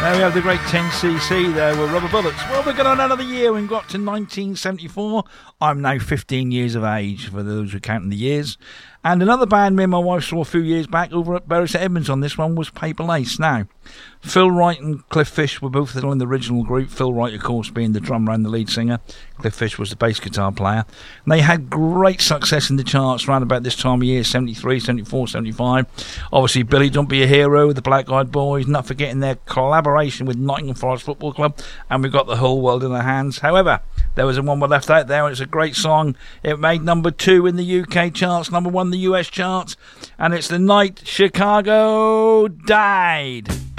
There we have the great 10cc there with Rubber Bullets. Well, we're going on another year and got to 1974. I'm now 15 years of age, for those who are counting the years. And another band me and my wife saw a few years back over at Bury St Edmunds on this one was Paper Lace. Now, Phil Wright and Cliff Fish were both in the original group. Phil Wright, of course, being the drummer and the lead singer. Cliff Fish was the bass guitar player. And they had great success in the charts around about this time of year, 73, 74, 75. Obviously, Billy Don't Be a Hero, the Black Eyed Boys, not forgetting their collaboration with Nottingham Forest Football Club. And we've got the whole world in our hands. However, there was one we left out there, and it's a great song. It made number 2 in the UK charts, number 1 in the US charts, and it's The Night Chicago Died.